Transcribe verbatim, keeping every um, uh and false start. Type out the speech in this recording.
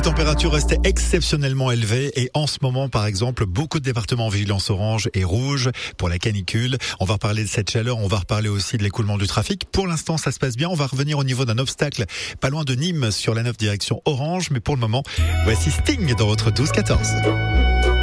températures restaient exceptionnellement élevées et en ce moment, par exemple, beaucoup de départements en vigilance orange et rouge pour la canicule. On va reparler de cette chaleur, on va reparler aussi de l'écoulement du trafic. Pour l'instant, ça se passe bien. On va revenir au niveau d'un obstacle pas loin de Nîmes sur la neuf direction orange. Mais pour le moment, voici Sting dans votre douze quatorze.